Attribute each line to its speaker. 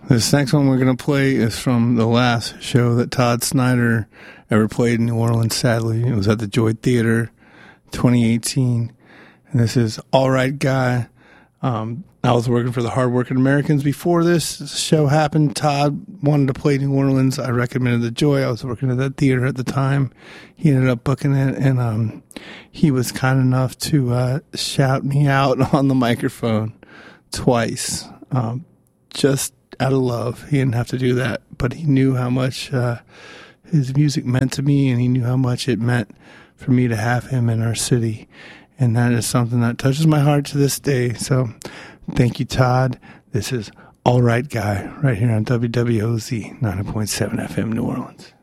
Speaker 1: This next one we're going to play is from the last show that Todd Snyder ever played in New Orleans, sadly. It was at the Joy Theater, 2018. And this is All Right Guy. I was working for the Hardworking Americans before this show happened. Todd wanted to play New Orleans. I recommended the Joy. I was working at that theater at the time. He ended up booking it, and he was kind enough to shout me out on the microphone twice, just out of love. He didn't have to do that, but he knew how much his music meant to me, and he knew how much it meant for me to have him in our city. And that is something that touches my heart to this day. So thank you, Todd. This is All Right Guy right here on WWOZ 90.7 FM New Orleans.